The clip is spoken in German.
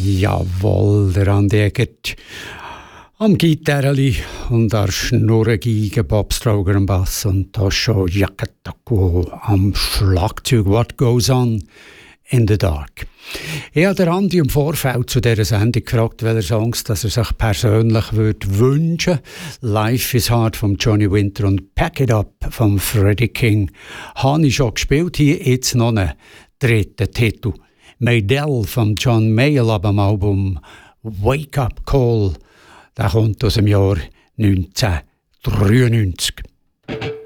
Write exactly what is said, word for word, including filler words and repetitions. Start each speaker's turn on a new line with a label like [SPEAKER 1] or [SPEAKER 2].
[SPEAKER 1] Jawohl, der Andi Egert am Gitarreli und der Schnurrengeige, Bob Stroger am Bass und Tosho Yakatako am Schlagzeug. What goes on in the dark? Ich habe Andi im Vorfeld zu dieser Sendung gefragt, welche Songs dass er sich persönlich würde wünschen. Life is Hard von Johnny Winter und Pack It Up von Freddie King habe ich schon gespielt. Hier jetzt noch einen dritten Titel. Maydell von John Mayall ab dem Album Wake Up Call. Der kommt aus dem Jahr neunzehnhundertdreiundneunzig.